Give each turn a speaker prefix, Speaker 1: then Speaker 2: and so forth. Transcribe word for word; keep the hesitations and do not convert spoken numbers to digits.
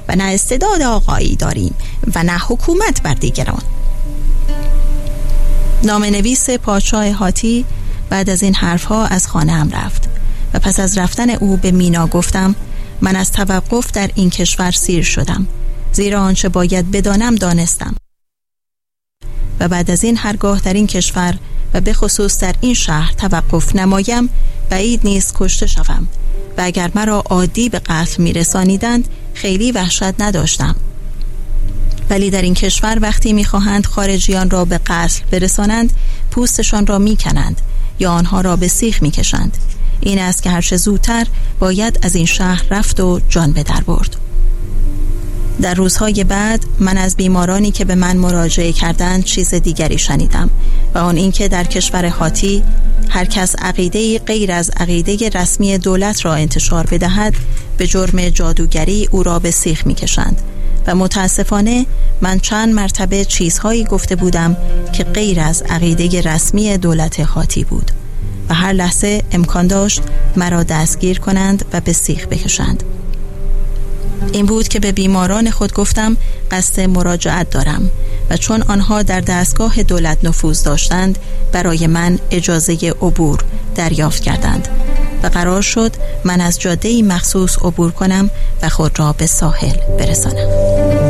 Speaker 1: و نه استعداد آقایی داریم و نه حکومت بر دیگران. نامه‌نویس پادشاه هاتی بعد از این حرفها از خانه هم رفت و پس از رفتن او به مینا گفتم من از توقف در این کشور سیر شدم، زیرا آنچه باید بدانم دانستم و بعد از این هرگاه در این کشور و به خصوص در این شهر توقف نمایم بعید نیست کشته شوم و اگر مرا عادی به قتل می رسانیدند خیلی وحشت نداشتم، ولی در این کشور وقتی می خواهند خارجیان را به قتل برسانند پوستشان را می کنند یا آنها را به سیخ می کشند. این است که هرچه زودتر باید از این شهر رفت و جان به در برد. در روزهای بعد من از بیمارانی که به من مراجعه کردند چیز دیگری شنیدم و آن این که در کشور هاتی هر کس عقیده‌ای غیر از عقیده رسمی دولت را انتشار بدهد به جرم جادوگری او را به سیخ می‌کشند و متاسفانه من چند مرتبه چیزهایی گفته بودم که غیر از عقیده رسمی دولت هاتی بود و هر لحظه امکان داشت مرا دستگیر کنند و به سیخ بکشند. این بود که به بیماران خود گفتم قصد مراجعت دارم و چون آنها در دستگاه دولت نفوذ داشتند برای من اجازه عبور دریافت کردند و قرار شد من از جاده‌ای مخصوص عبور کنم و خود را به ساحل برسانم.